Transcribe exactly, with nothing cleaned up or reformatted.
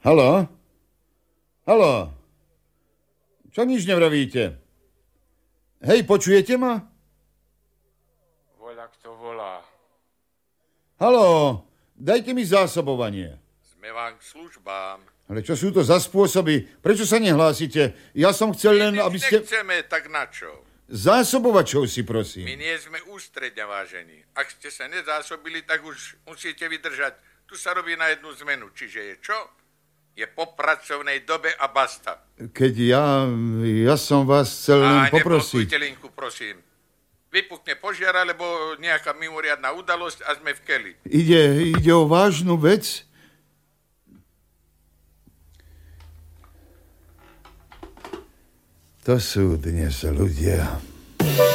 Haló? Haló? Čo nič nevravíte? Hej, počujete ma? Voľa, kto volá. Haló, dajte mi zásobovanie. Sme vám k službám. Ale čo sú to za spôsoby? Prečo sa nehlásite? Ja som chcel len, My aby ste... nechceme, tak na čo? Zásobovačov si, prosím. My nie sme ústredňa, vážení. Ak ste sa nezásobili, tak už musíte vydržať. Tu sa robí na jednu zmenu. Čiže je čo? Je po pracovnej dobe a basta. Keď ja... Ja som vás chcel len A poprosiť. neblokujte linku, prosím. Vypukne požiar, alebo nejaká mimoriadna udalosť a sme v keli. Ide, ide o vážnu vec? To sú dnes ľudia.